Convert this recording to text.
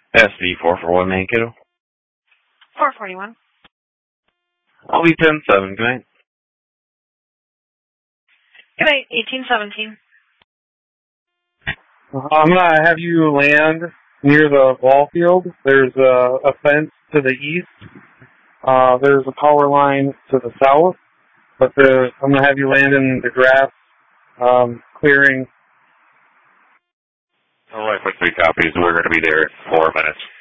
SV441 Mankato. 441. I'll be 10-7, good night. Good night, 1817. I'm going to have you land near the ball field. There's a fence to the east. There's a power line to the south. But I'm going to have you land in the grass clearing. All right, for 3 copies. We're going to be there in 4 minutes.